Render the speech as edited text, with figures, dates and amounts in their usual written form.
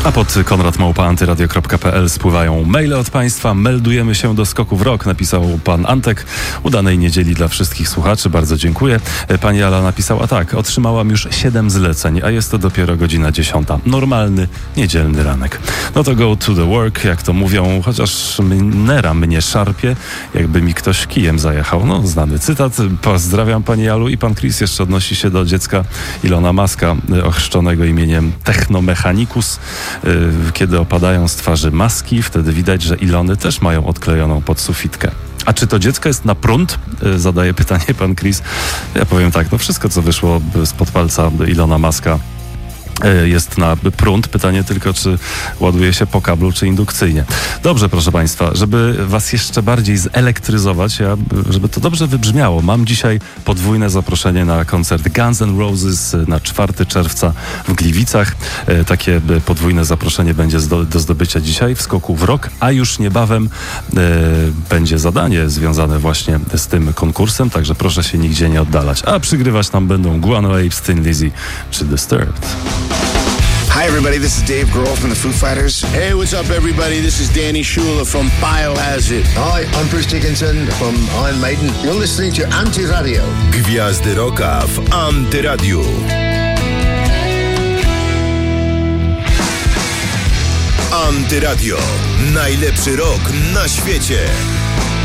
A pod konradmałpa.antyradio.pl spływają maile od Państwa. Meldujemy się do skoku w rok, napisał pan Antek. Udanej niedzieli dla wszystkich słuchaczy. Bardzo dziękuję. Pani Ala napisała tak. Otrzymałam już 7 zleceń, a jest to dopiero godzina 10. Normalny, niedzielny ranek. No to go to the work, jak to mówią, chociaż nera mnie szarpie, jakby mi ktoś kijem zajechał. No, znany cytat. Pozdrawiam pani Alu i pan Chris jeszcze odnosi się do dziecka Ilona Muska, ochrzczonego imieniem Technomechanicus. Kiedy opadają z twarzy maski, wtedy widać, że Ilony też mają odklejoną podsufitkę. A czy to dziecko jest na prąd? Zadaje pytanie pan Chris. Ja powiem tak, no wszystko, co wyszło spod palca Ilona Muska, jest na prąd. Pytanie tylko, czy ładuje się po kablu, czy indukcyjnie. Dobrze, proszę Państwa, żeby Was jeszcze bardziej zelektryzować, żeby to dobrze wybrzmiało, mam dzisiaj podwójne zaproszenie na koncert Guns N' Roses na 4 czerwca w Gliwicach. Takie podwójne zaproszenie będzie do zdobycia dzisiaj w skoku w rok, a już niebawem będzie zadanie związane właśnie z tym konkursem, także proszę się nigdzie nie oddalać. A przygrywać nam będą Guano Apes, Thin Lizzy czy Disturbed. Hi everybody, this is Dave Grohl from the Foo Fighters. Hey, what's up everybody? This is Danny Schuler from Biohazard. Hi, I'm Bruce Dickinson from Iron Maiden. You're listening to Anti-Radio. Gwiazdy Rocka w Antyradiu. Antyradio. Najlepszy rock na świecie.